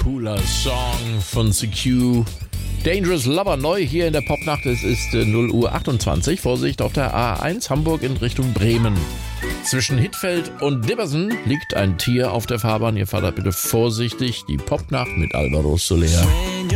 cooler Song von CQ. Dangerous Lover neu hier in der Popnacht. Es ist 0 Uhr 28. Vorsicht auf der A1 Hamburg in Richtung Bremen. Zwischen Hittfeld und Dibbersen liegt ein Tier auf der Fahrbahn. Ihr fahrt bitte vorsichtig. Die Popnacht mit Alvaro Soler.